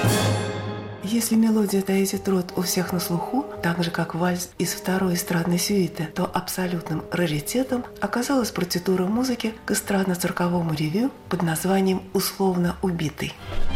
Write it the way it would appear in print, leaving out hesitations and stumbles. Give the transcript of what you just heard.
Если мелодия Таити Трот у всех на слуху, так же как вальс из второй эстрадной сюиты, то абсолютным раритетом оказалась партитура музыки к эстрадно-цирковому ревю под названием «Условно убитый».